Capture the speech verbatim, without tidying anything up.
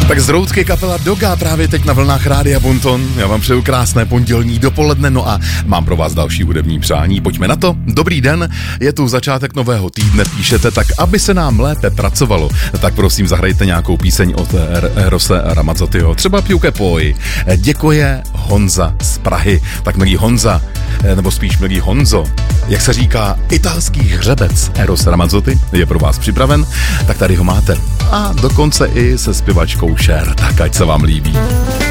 Tak z Roudky kapela Doga právě teď na vlnách Rádia Bonton. Já vám přeju krásné pondělní dopoledne, no a mám pro vás další hudební přání. Pojďme na to. Dobrý den, je tu začátek nového týdne, píšete, tak aby se nám lépe pracovalo, tak prosím zahrajte nějakou píseň od Erose Ramazzotyho, třeba Piuke Poi. Děkuje Honza z Prahy. Tak milý Honza, nebo spíš milý Honzo, jak se říká, italský hřebec Eros Ramazzoty je pro vás připraven, tak tady ho máte. A dokonce i se zpěvačkou Cher, tak ať se vám líbí.